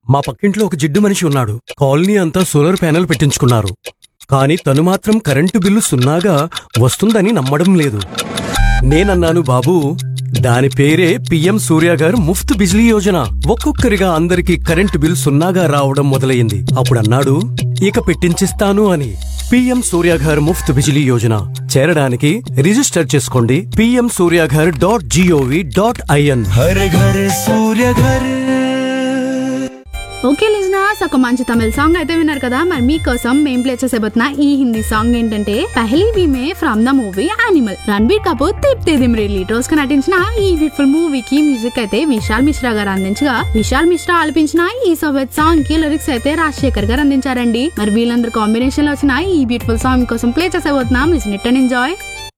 మా పక్కింట్లో ఒక జిడ్డు మనిషి ఉన్నాడు. కాలనీ అంతా సోలార్ ప్యానెల్ పెట్టించుకున్నారు. కానీ తను మాత్రం కరెంటు బిల్లు సున్నాగా వస్తుందని నమ్మడం లేదు. నేనన్నాను, బాబూ, దాని పేరే పిఎం సూర్య గారు ముఫ్త్ బిజ్లీ యోజన. ఒక్కొక్కరిగా అందరికీ కరెంటు బిల్ సున్నాగా రావడం మొదలయ్యింది. అప్పుడన్నాడు, ఇక పెట్టించిస్తాను అని. పిఎం సూర్య గారు ముఫ్త్ బిజ్లీ యోజన చేరడానికి రిజిస్టర్ చేసుకోండి pmsuryaghar.gov.in. హర్ ఘర్ సూర్య ఘర్. ఓకే లిజనర్స్, ఒక మంచి తమిళ సాంగ్ అయితే విన్నారు కదా. మరి మీకోసం మేము ప్లే చేసేబోతున్న ఈ హిందీ సాంగ్ ఏంటంటే పెహ్లీ బీమే from the movie animal. Ranbir Kapoor, Deepti దిమ్రీ lead roles గా నటించిన ఈ బ్యూటిఫుల్ మూవీకి మ్యూజిక్ అయితే విశాల్ మిశ్రా గారు అందించగా, విశాల్ మిశ్రా ఆలపించిన ఈ సోవియత్ సాంగ్ కి లిరిక్స్ అయితే రాజశేఖర్ గారు అందించారండి. మరి వీళ్ళందరూ కాంబినేషన్ లో వచ్చిన ఈ బ్యూటిఫుల్ సాంగ్ కోసం play చేసేబోతున్నాం. Listen it and enjoy.